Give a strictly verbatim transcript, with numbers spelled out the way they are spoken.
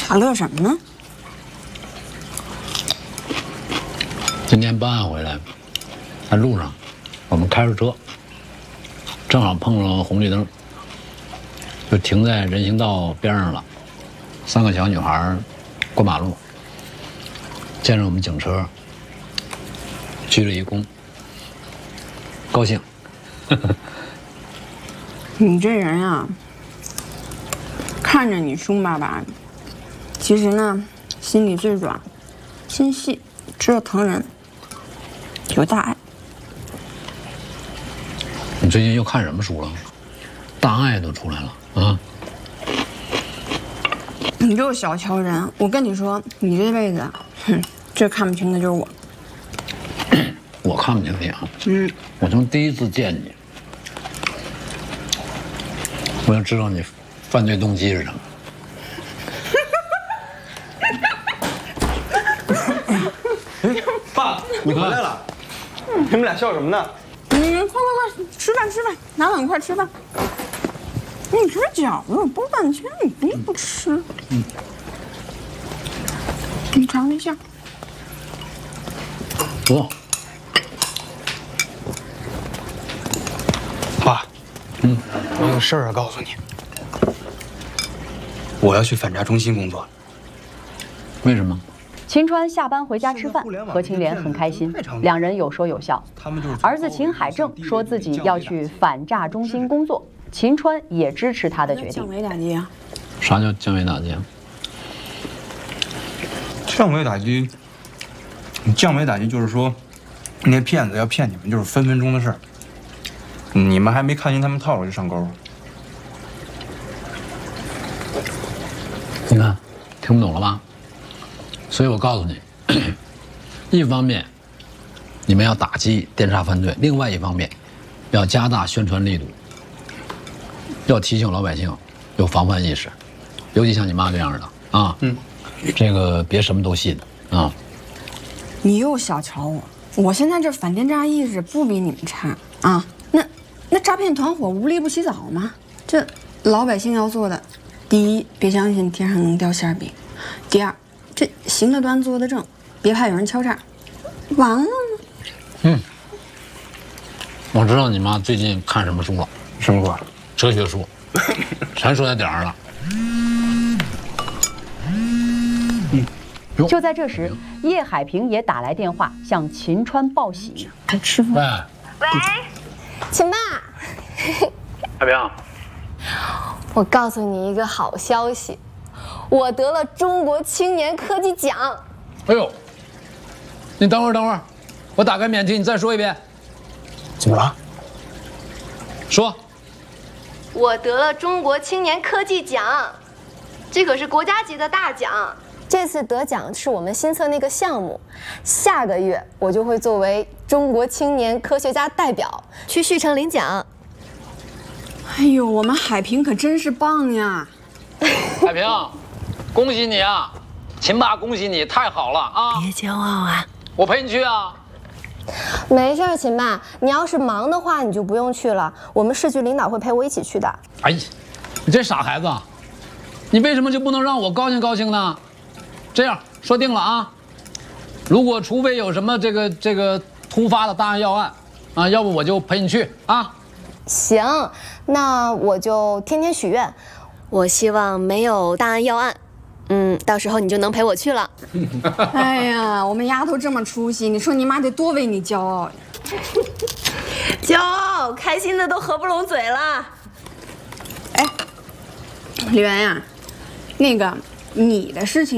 他乐什么呢？ 今天办案回来，在路上，我们开着车，正好碰上红绿灯，就停在人行道边上了。三个小女孩过马路，见着我们警车，鞠了一躬，高兴。 你这人啊，看着你凶巴巴的，其实呢，心里最软，心细，知道疼人，有大爱。 你最近又看什么书了？大爱都出来了啊！ 你就是小瞧人，我跟你说，你这辈子，哼，最看不清的就是我。 我看不清你啊！ 嗯， 我从第一次见你，我就知道你犯罪动机是什么。 哎，爸，你回来了！你们俩笑什么呢？ 嗯，快快快，吃饭吃饭，拿碗快吃饭。你吃饺子，我剥半天，你不不吃？嗯，你尝一下。 走。 爸，嗯，我有事儿要告诉你。我要去反诈中心工作了。 为什么？ 秦川下班回家吃饭，何青莲很开心，两人有说有笑。儿子秦海正说自己要去反诈中心工作，秦川也支持他的决定。 降维打击啊！ 啥叫降维打击？ 降维打击，降维打击就是说，那些骗子要骗你们，就是分分钟的事儿。你们还没看清他们套路就上钩了。 你看，听不懂了吧？所以我告诉你，一方面你们要打击电诈犯罪，另外一方面要加大宣传力度，要提醒老百姓有防范意识，尤其像你妈这样的啊，嗯，这个别什么都信啊。 你又小瞧我，我现在这反电诈意识不比你们差啊。那那诈骗团伙无利不起早吗？这老百姓要做的，第一，别相信天上能掉馅饼；第二，这行得端坐得正，别怕有人敲诈。完了吗？ 嗯，我知道你妈最近看什么书了。 什么书？ 哲学书，全说在点儿上了。 就在这时，叶海平也打来电话向秦川报喜。 吃饭。 喂， 喂，秦爸， 海平， 我告诉你一个好消息，我得了中国青年科技奖。 哎呦，你等会儿，等会儿，我打开免提，你再说一遍。 怎么了？ 说。 我得了中国青年科技奖，这可是国家级的大奖。这次得奖是我们新测那个项目，下个月我就会作为中国青年科学家代表去旭城领奖。 哎呦，我们海平可真是棒呀！ 海平，恭喜你啊！秦爸，恭喜你，太好了啊！ 别骄傲啊！ 我陪你去啊。 没事，秦爸，你要是忙的话，你就不用去了。我们市局领导会陪我一起去的。 哎呀，你这傻孩子，你为什么就不能让我高兴高兴呢？这样说定了啊，如果除非有什么这个这个突发的大案要案，啊，要不我就陪你去啊。 行，那我就天天许愿，我希望没有大案要案。嗯，到时候你就能陪我去了。 哎呀，我们丫头这么出息，你说你妈得多为你骄傲呀！ 骄傲，开心的都合不拢嘴了。 哎，李媛呀，那个你的事情。